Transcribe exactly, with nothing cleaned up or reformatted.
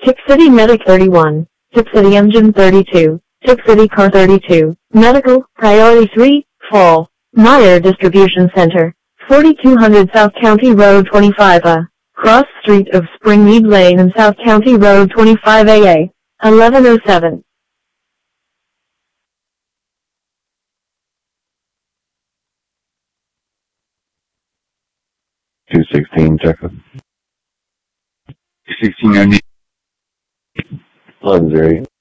Tip City Medic thirty-one, Tip City Engine thirty-two, Tip City Car thirty-two, Medical, Priority three, Fall, Meyer Distribution Center, forty-two hundred South County Road twenty-five A, Cross Street of Springmead Lane and South County Road twenty-five A A, eleven oh seven. two sixteen, Texas. sixteen oh eight. eleven oh eight.